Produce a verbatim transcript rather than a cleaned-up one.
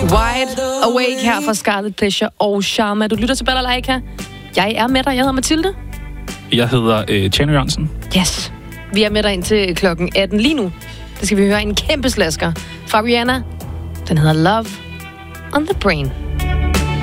Wide Awake her fra Scarlet Pleasure og Sharma. Du lytter til Balalaika. Jeg er med dig. Jeg hedder Mathilde. Jeg hedder øh, Tjano Jørgensen. Yes. Vi er med dig indtil klokken atten. Lige nu, der skal vi høre en kæmpe slasker fra Rihanna. Den hedder Love on the Brain.